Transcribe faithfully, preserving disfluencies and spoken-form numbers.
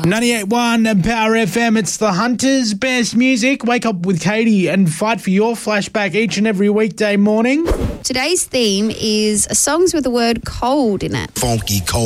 ninety-eight point one Power F M, it's the Hunter's Best Music. Wake up with Katie and fight for your flashback each and every weekday morning. Today's theme is songs with the word cold in it. Funky cold.